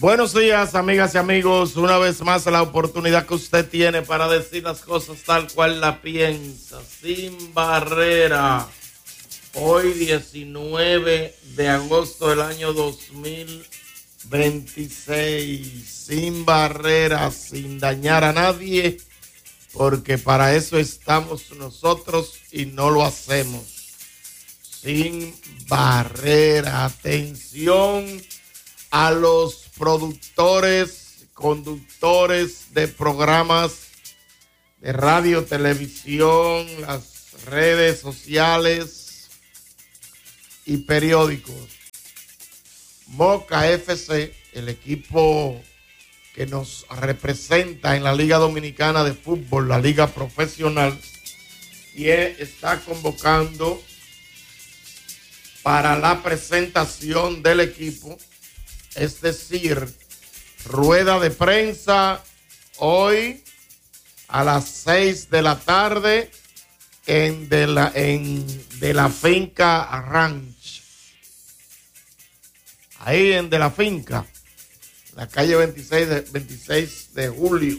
Buenos días, amigas y amigos. Una vez más, la oportunidad que usted tiene para decir las cosas tal cual la piensa, sin barrera. Hoy, 19 de agosto del año 2026, sin barrera, sin dañar a nadie, porque para eso estamos nosotros y no lo hacemos. Sin barrera. Atención a los productores, conductores de programas de radio, televisión, las redes sociales y periódicos. Moca FC, el equipo que nos representa en la Liga Dominicana de Fútbol, la Liga Profesional, y está convocando para la presentación del equipo, es decir, rueda de prensa hoy a las 6 de la tarde de la finca Ranch. Ahí en de la finca, la calle 26 de julio.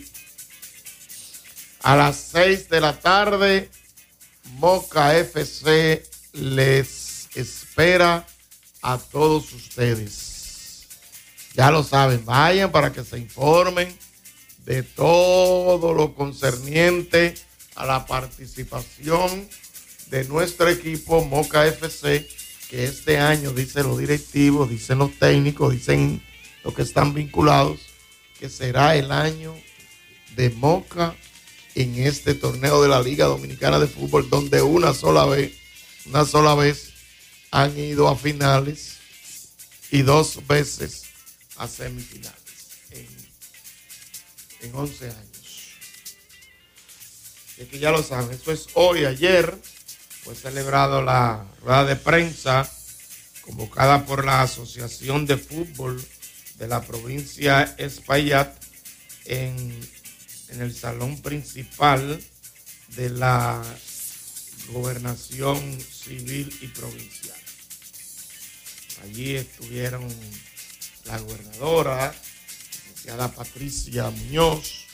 A las 6 de la tarde, Moca FC les espera a todos ustedes. Ya lo saben, vayan para que se informen de todo lo concerniente a la participación de nuestro equipo Moca FC, que este año, dicen los directivos, dicen los técnicos, dicen los que están vinculados, que será el año de Moca en este torneo de la Liga Dominicana de Fútbol, donde una sola vez han ido a finales y 2 veces a semifinales en 11 años. Es que ya lo saben, eso es hoy. Ayer fue celebrado la rueda de prensa convocada por la Asociación de Fútbol de la provincia Espaillat en el salón principal de la Gobernación Civil y Provincial. Allí estuvieron la gobernadora, licenciada Patricia Muñoz,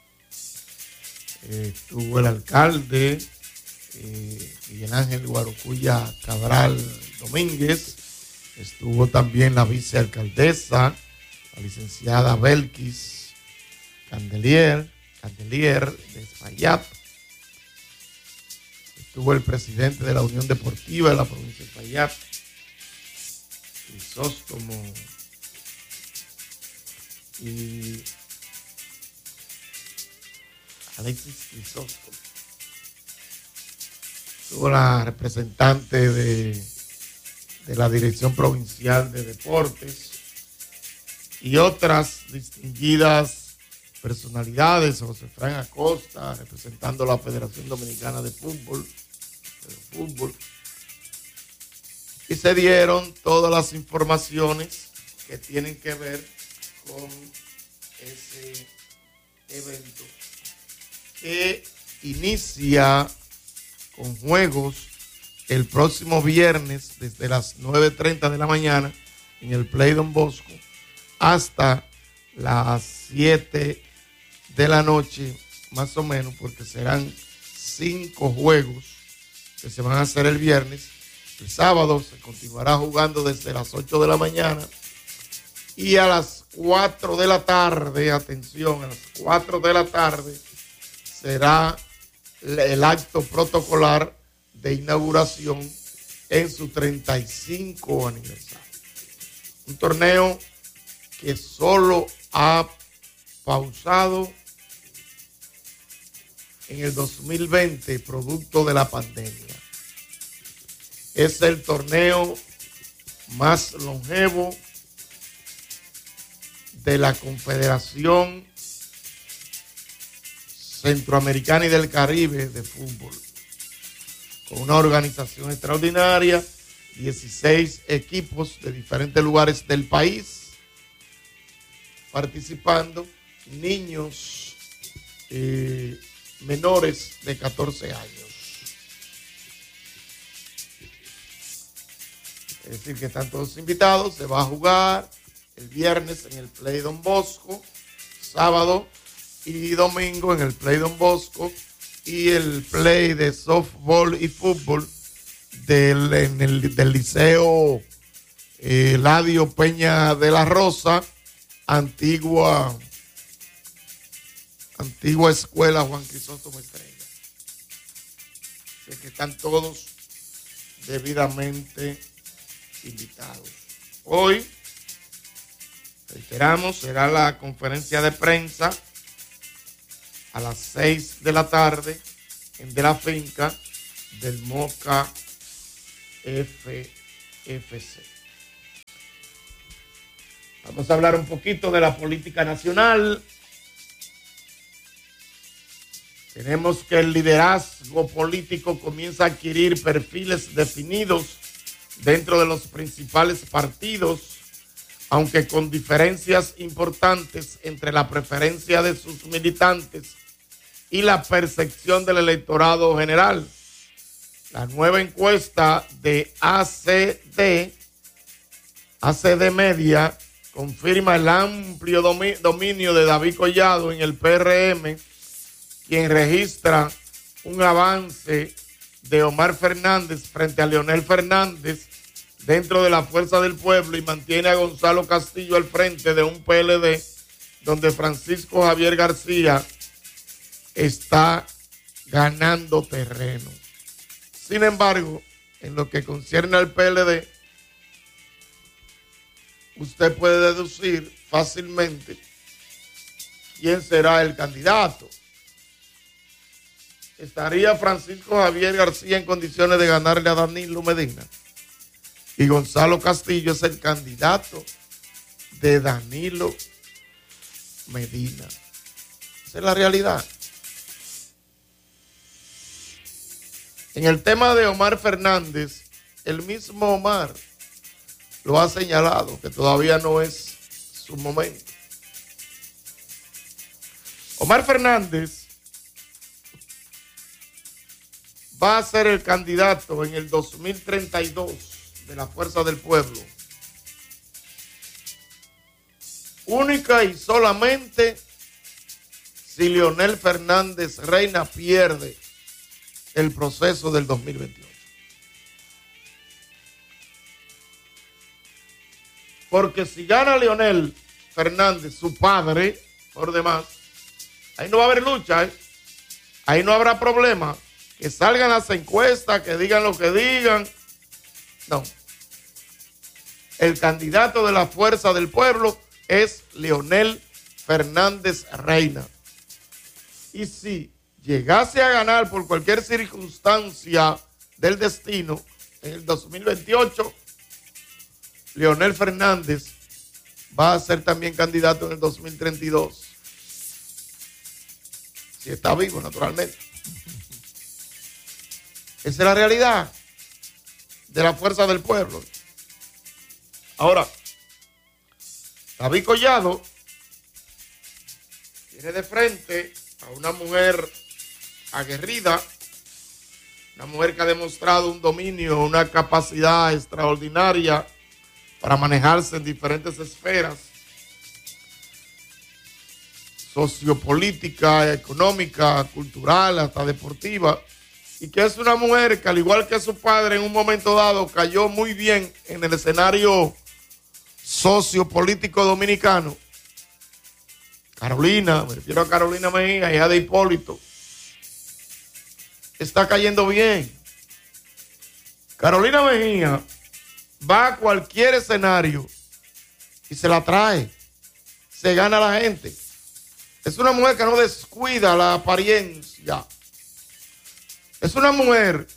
estuvo el alcalde, Miguel Ángel Guarocuya Cabral Domínguez, estuvo también la vicealcaldesa, la licenciada Belkis Candelier de Espaillat, estuvo el presidente de la Unión Deportiva de la provincia de Espaillat, Crisóstomo, y Alexis Crisóstomo. Estuvo la representante de la Dirección Provincial de Deportes y otras distinguidas personalidades, José Fran Acosta, representando la Federación Dominicana de Fútbol, y se dieron todas las informaciones que tienen que ver con ese evento que inicia con juegos el próximo viernes desde las 9:30 de la mañana en el Play Don Bosco hasta las 7 de la noche más o menos, porque serán 5 juegos que se van a hacer el viernes. El sábado se continuará jugando desde las 8 de la mañana y a las 4 de la tarde, atención, a las 4 de la tarde será el acto protocolar de inauguración en su 35 aniversario. Un torneo que solo ha pausado en el 2020 producto de la pandemia. Es el torneo más longevo de la Confederación Centroamericana y del Caribe de Fútbol, con una organización extraordinaria, 16 equipos de diferentes lugares del país participando, niños menores de 14 años. Es decir, que están todos invitados, se va a jugar el viernes en el Play Don Bosco, sábado y domingo en el Play Don Bosco y el Play de softball y fútbol del Liceo Eladio Peña de la Rosa, antigua escuela Juan Crisóstomo Estrella. Así que están todos debidamente invitados. Hoy, reiteramos, será la conferencia de prensa a las 6 de la tarde en De la Finca del Moca FFC. Vamos a hablar un poquito de la política nacional. Tenemos que el liderazgo político comienza a adquirir perfiles definidos dentro de los principales partidos, aunque con diferencias importantes entre la preferencia de sus militantes y la percepción del electorado general. La nueva encuesta de ACD Media confirma el amplio dominio de David Collado en el PRM, quien registra un avance de Omar Fernández frente a Leonel Fernández dentro de la Fuerza del Pueblo y mantiene a Gonzalo Castillo al frente de un PLD donde Francisco Javier García está ganando terreno. Sin embargo, en lo que concierne al PLD, usted puede deducir fácilmente quién será el candidato. ¿Estaría Francisco Javier García en condiciones de ganarle a Danilo Medina? Y Gonzalo Castillo es el candidato de Danilo Medina. Esa es la realidad. En el tema de Omar Fernández, el mismo Omar lo ha señalado, que todavía no es su momento. Omar Fernández va a ser el candidato en el 2032 de la Fuerza del Pueblo. Única y solamente si Leonel Fernández Reina pierde el proceso del 2028. Porque si gana Leonel Fernández, su padre, por demás, ahí no va a haber lucha, ahí no habrá problema. Que salgan las encuestas, que digan lo que digan. No. El candidato de la Fuerza del Pueblo es Leonel Fernández Reina. Y si llegase a ganar por cualquier circunstancia del destino en el 2028, Leonel Fernández va a ser también candidato en el 2032. Si está vivo, naturalmente. Esa es la realidad de la Fuerza del Pueblo. Ahora, David Collado tiene de frente a una mujer aguerrida, una mujer que ha demostrado un dominio, una capacidad extraordinaria para manejarse en diferentes esferas, sociopolítica, económica, cultural, hasta deportiva. Y que es una mujer que, al igual que su padre, en un momento dado cayó muy bien en el escenario sociopolítico dominicano. Carolina, me refiero a Carolina Mejía, hija de Hipólito, está cayendo bien. Carolina Mejía va a cualquier escenario y se la trae, se gana a la gente. Es una mujer que no descuida la apariencia. Es una mujer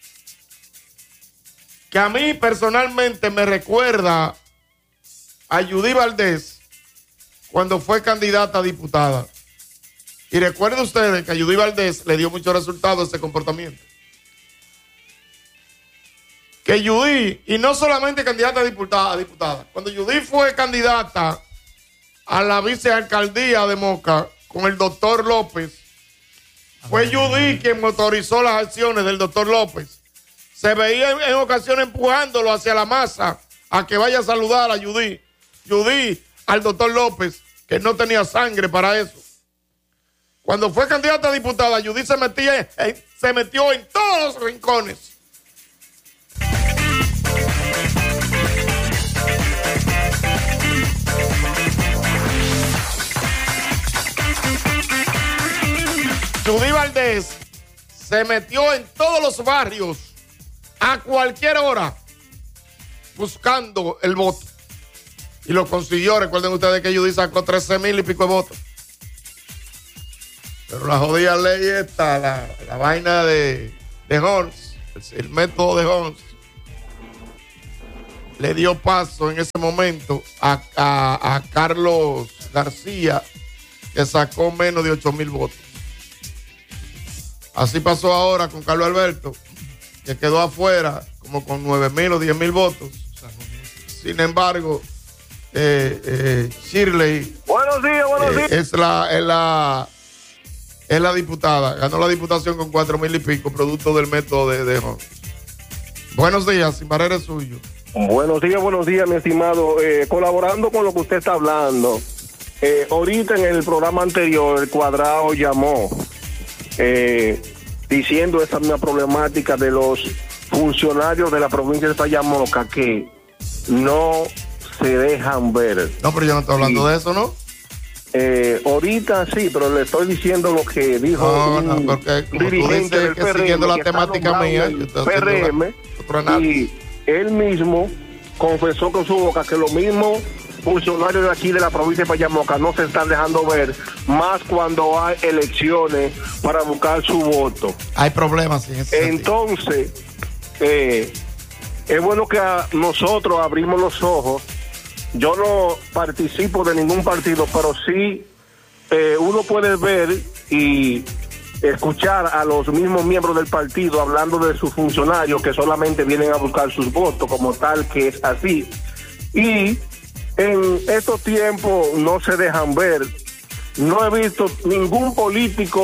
que a mí personalmente me recuerda a Judy Valdés cuando fue candidata a diputada. Y recuerden ustedes que a Judy Valdés le dio muchos resultados ese comportamiento. Que Judy, y no solamente candidata a diputada, cuando Judy fue candidata a la vicealcaldía de Moca con el doctor López, fue Judy quien motorizó las acciones del doctor López. Se veía en ocasiones empujándolo hacia la masa a que vaya a saludar a Judy. Judy al doctor López, que no tenía sangre para eso. Cuando fue candidata a diputada, Judy se metió en todos los rincones. Judy Valdés se metió en todos los barrios a cualquier hora buscando el voto. Y lo consiguió. Recuerden ustedes que Judy sacó 13,000 y pico de votos. Pero la jodida ley está, la vaina de Holmes, el método de Holmes, le dio paso en ese momento a Carlos García, que sacó menos de 8,000 votos. Así pasó ahora con Carlos Alberto, que quedó afuera como con 9,000 o 10,000 votos. Sin embargo, Shirley buenos días. Es la diputada, ganó la diputación con 4,000 y pico, producto del método de Holmes. Buenos días, Sin Barrera es suyo. Buenos días, mi estimado. Colaborando con lo que usted está hablando, ahorita en el programa anterior, el Cuadrado llamó diciendo esa misma problemática de los funcionarios de la provincia de Payamoca que no se dejan ver. No, pero yo no estoy hablando de eso, ¿no? Ahorita sí, pero le estoy diciendo lo que dijo porque como dirigente tú dices, del que PRM, siguiendo la que temática mía, yo estoy PRM, otro análisis. y él mismo confesó con su boca que los mismos funcionarios de aquí de la provincia de Payamoca no se están dejando ver, más cuando hay elecciones para buscar su voto. Hay problemas en ese sentido. Entonces, es bueno que nosotros abrimos los ojos. Yo no participo de ningún partido, pero sí uno puede ver y escuchar a los mismos miembros del partido hablando de sus funcionarios que solamente vienen a buscar sus votos, como tal, que es así. Y en estos tiempos no se dejan ver. No he visto ningún político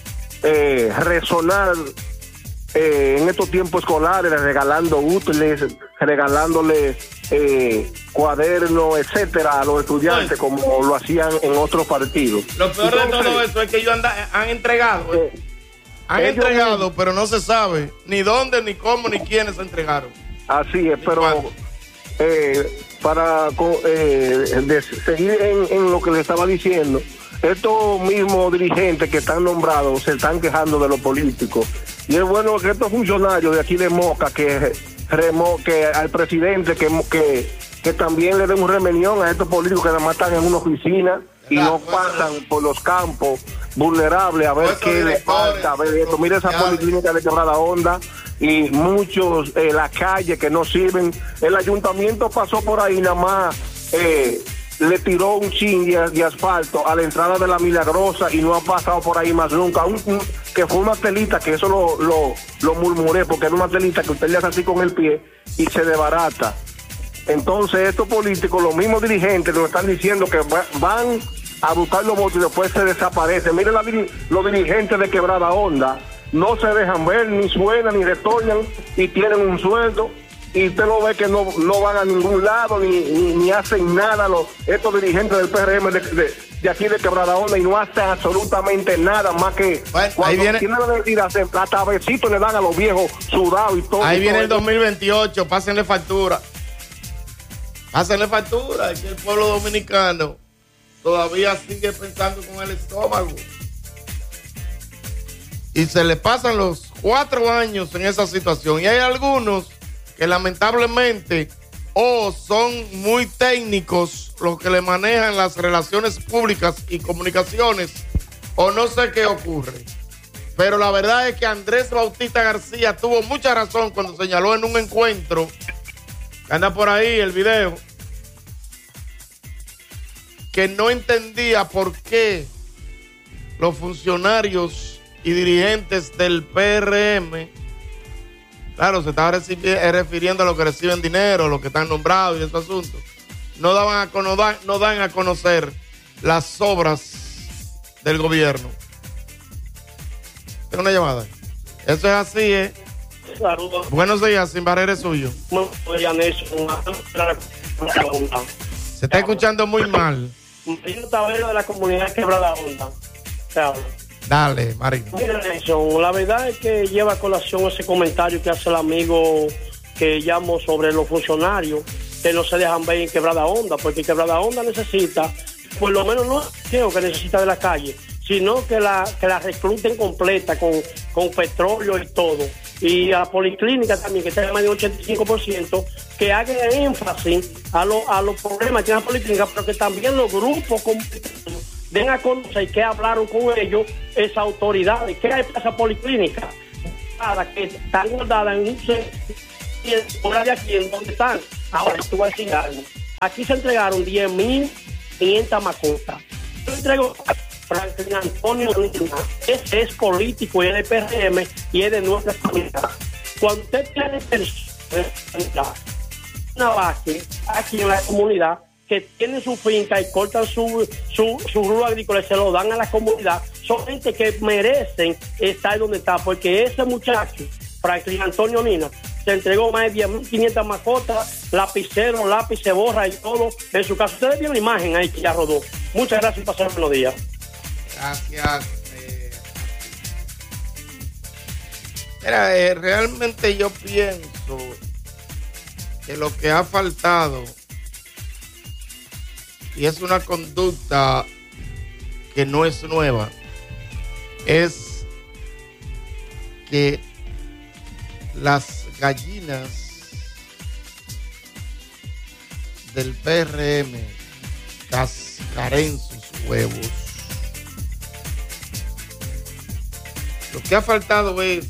resonar en estos tiempos escolares, regalando útiles, regalándole cuadernos, etcétera, a los estudiantes, como lo hacían en otros partidos. Lo peor de todo eso es que ellos han entregado. Han entregado, pero no se sabe ni dónde, ni cómo, ni quiénes se entregaron. Así es, pero para seguir en lo que le estaba diciendo, estos mismos dirigentes que están nombrados se están quejando de los políticos. Y es bueno que estos funcionarios de aquí de Moca, que al presidente, que también le den un remenión a estos políticos que además están en una oficina y no pasan por los campos vulnerables a ver qué les falta, a ver esto. Mira esa policlínica de Quebrada Honda y muchos las calles que no sirven. El ayuntamiento pasó por ahí nada más, le tiró un chin de asfalto a la entrada de la Milagrosa y no ha pasado por ahí más nunca. Que fue una telita, que eso lo murmuré, porque era una telita que usted le hace así con el pie y se desbarata. Entonces estos políticos, los mismos dirigentes, nos están diciendo que van a buscar los votos y después se desaparecen. Miren los dirigentes de Quebrada Honda, no se dejan ver, ni suenan, ni retornan, y tienen un sueldo, y usted lo ve que no van a ningún lado, ni hacen nada estos dirigentes del PRM de aquí de Quebrada Honda, y no hacen absolutamente nada más que cuando tienen la necesidad, hasta besitos le dan a los viejos sudados y todo. Ahí viene el 2028, pásenle factura. Pásenle factura, que el pueblo dominicano todavía sigue pensando con el estómago. Y se le pasan los 4 años en esa situación. Y hay algunos que lamentablemente son muy técnicos los que le manejan las relaciones públicas y comunicaciones, o no sé qué ocurre. Pero la verdad es que Andrés Bautista García tuvo mucha razón cuando señaló en un encuentro, que anda por ahí el video, que no entendía por qué los funcionarios y dirigentes del PRM, claro, se estaba refiriendo a los que reciben dinero, los que están nombrados y ese asunto, no dan a conocer las obras del gobierno. Tengo una llamada. Eso es así, ¿eh? Saludos. Buenos días, Sin Barrera es suyo. Se está escuchando muy mal. Marino Tablero de la comunidad Quebrada Honda. Te hablo. Dale, Marino. Mira, Nelson, la verdad es que lleva a colación ese comentario que hace el amigo que llamó sobre los funcionarios que no se dejan ver en Quebrada Honda, porque Quebrada Honda necesita, por lo menos no es que necesita de la calle, sino que la recluten completa con petróleo y todo. Y a la policlínica también, que está más de 85%, que hagan énfasis a los problemas que tiene la policlínica, pero que también los grupos comunitarios den a conocer que hablaron con ellos esas autoridades, que hay esa policlínica, que están guardadas en un hora de aquí, en donde están. Ahora, te voy a decir algo. Aquí se entregaron 10.500 mascotas. Yo entrego a Franklin Antonio Luna. Ese es político y es de PRM y es de nuestra comunidad. Cuando usted tiene personas, una base aquí en la comunidad, que tienen su finca y cortan su rubro agrícola y se lo dan a la comunidad, son gente que merecen estar donde está, porque ese muchacho, Franklin Antonio Nina, se entregó más de 10.500 mascotas, lapiceros, lápiz, se borra y todo en su casa. Ustedes vieron la imagen ahí que ya rodó. Muchas gracias por pasar buenos días. Gracias. Mira, realmente yo pienso que lo que ha faltado, y es una conducta que no es nueva, es que las gallinas del PRM cascaren sus huevos. Lo que ha faltado es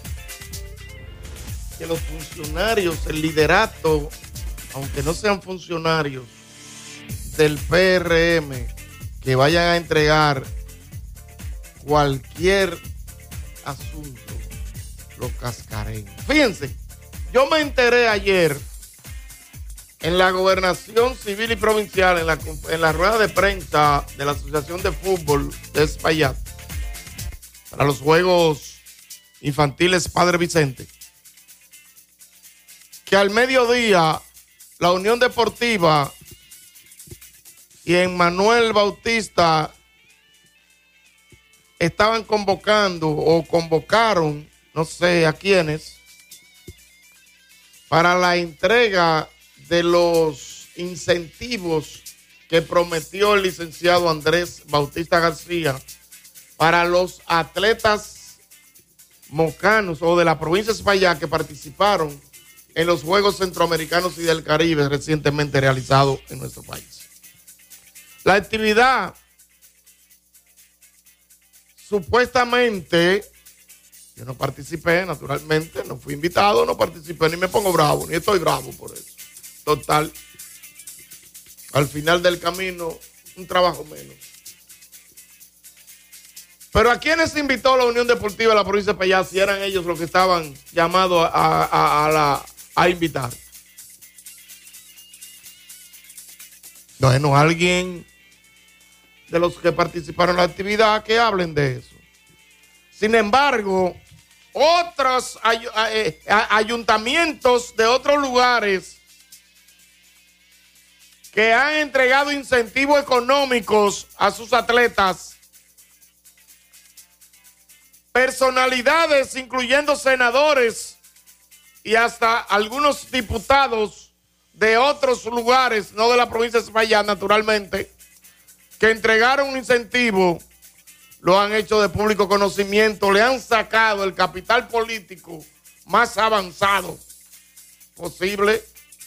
que los funcionarios, el liderato, aunque no sean funcionarios del PRM, que vayan a entregar cualquier asunto, lo cascaren. Fíjense, yo me enteré ayer en la gobernación civil y provincial, en la rueda de prensa de la Asociación de Fútbol de Espaillat, para los Juegos Infantiles Padre Vicente, que al mediodía la Unión Deportiva y en Manuel Bautista estaban convocando o convocaron, no sé a quiénes, para la entrega de los incentivos que prometió el licenciado Andrés Bautista García para los atletas mocanos o de la provincia de Espaillat que participaron en los Juegos Centroamericanos y del Caribe recientemente realizados en nuestro país. La actividad supuestamente, yo no participé, naturalmente, no fui invitado, no participé, ni me pongo bravo, ni estoy bravo por eso. Total, al final del camino, un trabajo menos. Pero ¿a quiénes invitó la Unión Deportiva de la provincia de Espaillat si eran ellos los que estaban llamados a invitar? Bueno, alguien de los que participaron en la actividad que hablen de eso. Sin embargo, otros ayuntamientos de otros lugares que han entregado incentivos económicos a sus atletas, personalidades, incluyendo senadores y hasta algunos diputados de otros lugares, no de la provincia de Espaillat, naturalmente, que entregaron un incentivo, lo han hecho de público conocimiento, le han sacado el capital político más avanzado posible.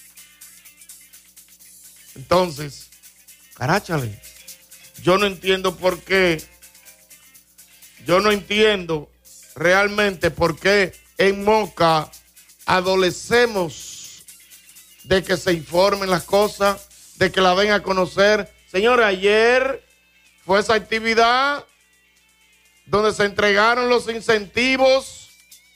Entonces, caráchale, yo no entiendo por qué. Yo no entiendo realmente por qué en Moca adolecemos de que se informen las cosas, de que la den a conocer. Señores, ayer fue esa actividad donde se entregaron los incentivos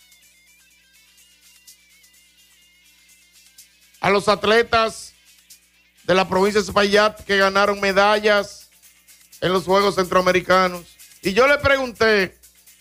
a los atletas de la provincia de Espaillat que ganaron medallas en los Juegos Centroamericanos. Y yo le pregunté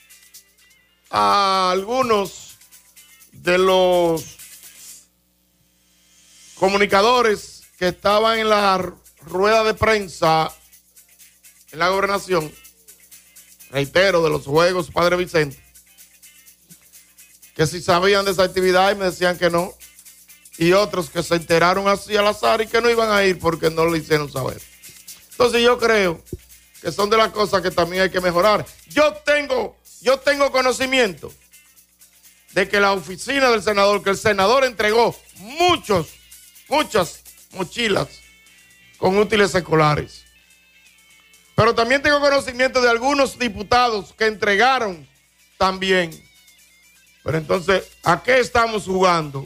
a algunos de los comunicadores que estaban en la rueda de prensa en la gobernación, reitero, de los Juegos Padre Vicente, que si sabían de esa actividad y me decían que no, y otros que se enteraron así al azar y que no iban a ir porque no lo hicieron saber. Entonces yo creo que son de las cosas que también hay que mejorar. Yo tengo conocimiento de que la oficina del senador, que el senador entregó muchas mochilas con útiles escolares. Pero también tengo conocimiento de algunos diputados que entregaron también. Pero entonces, ¿a qué estamos jugando?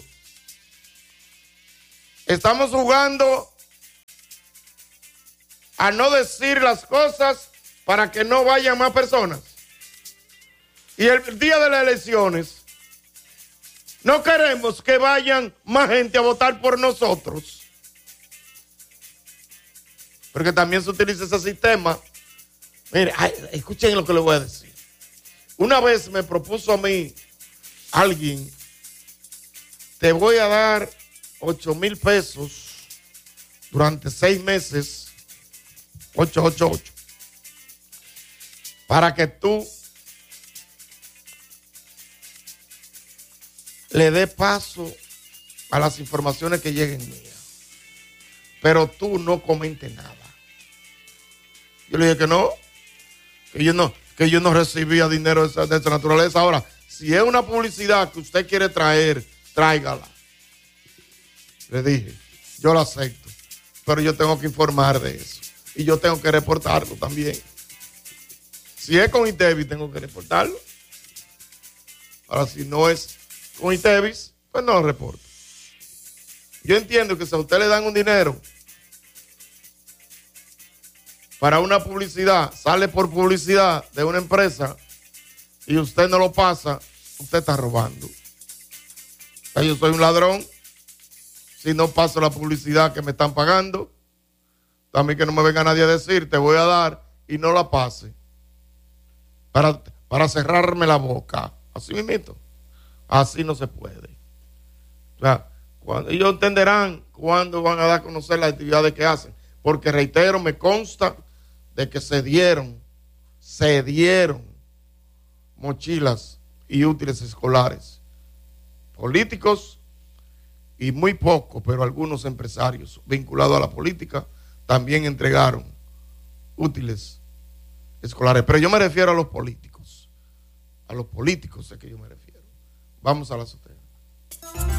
Estamos jugando a no decir las cosas para que no vayan más personas. Y el día de las elecciones, no queremos que vayan más gente a votar por nosotros. Porque también se utiliza ese sistema. Mire, escuchen lo que les voy a decir. Una vez me propuso a mí alguien, te voy a dar 8,000 pesos durante 6 meses, 888, para que tú le dé paso a las informaciones que lleguen mías, pero tú no comentes nada. Yo le dije que no, que yo no recibía dinero de esa naturaleza. Ahora, si es una publicidad que usted quiere traer, tráigala. Le dije, yo la acepto, pero yo tengo que informar de eso y yo tengo que reportarlo también. Si es con ITEVIS, tengo que reportarlo. Ahora, si no es con ITEVIS, pues no lo reporto. Yo entiendo que si a usted le dan un dinero para una publicidad, sale por publicidad de una empresa y usted no lo pasa, usted está robando. O sea, yo soy un ladrón si no paso la publicidad que me están pagando. También que no me venga nadie a decir, te voy a dar y no la pase. Para cerrarme la boca. Así mismito. Así no se puede. O sea, ellos entenderán cuándo van a dar a conocer las actividades que hacen. Porque reitero, me consta de que se dieron mochilas y útiles escolares. Políticos y muy pocos, pero algunos empresarios vinculados a la política también entregaron útiles escolares. Pero yo me refiero a los políticos. A los políticos es que yo me refiero. Vamos a la azotea.